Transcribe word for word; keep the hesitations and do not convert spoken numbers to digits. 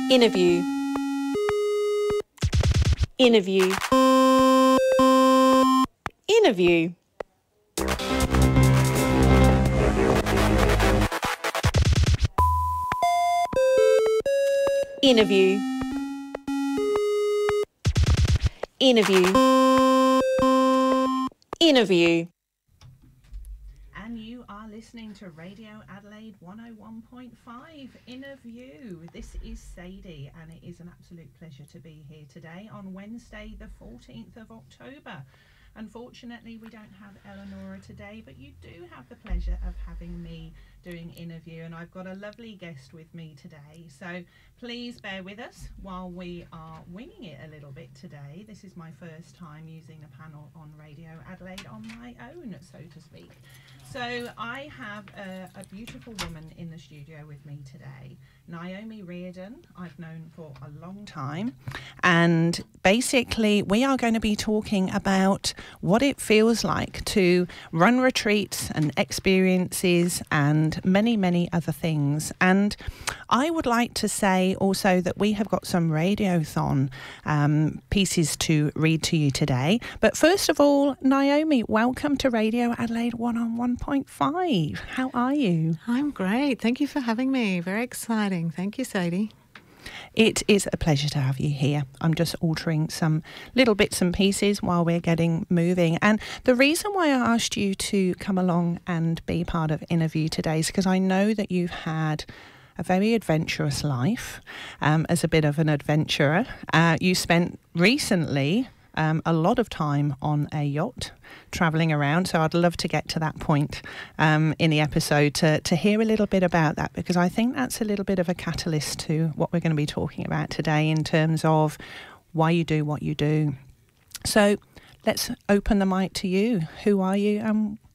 Interview. Interview. Interview. Interview. Interview. Interview. And you are listening to Radio Adelaide one oh one point five Interview. This is Sadie, and it is an absolute pleasure to be here today on Wednesday the fourteenth of October. Unfortunately, we don't have Eleonora today, but you do have the pleasure of having me doing Interview, and I've got a lovely guest with me today. So please bear with us while we are winging it a little bit today. This is my first time using a panel on Radio Adelaide on my own, so to speak. So I have a, a beautiful woman in the studio with me today, Naomi Reardon. I've known for a long time, and basically we are going to be talking about what it feels like to run retreats and experiences and many, many other things. And I would like to say also that we have got some radiothon um, pieces to read to you today. But first of all, Naomi, welcome to Radio Adelaide one oh one point five. How are you? I'm great. Thank you for having me. Very exciting. Thank you, Sadie. It is a pleasure to have you here. I'm just altering some little bits and pieces while we're getting moving. And the reason why I asked you to come along and be part of Interview today is because I know that you've had a very adventurous life um, as a bit of an adventurer. Uh, you spent recently Um, a lot of time on a yacht travelling around, so I'd love to get to that point um, in the episode to, to hear a little bit about that, because I think that's a little bit of a catalyst to what we're going to be talking about today in terms of why you do what you do. So let's open the mic to you. Who are you and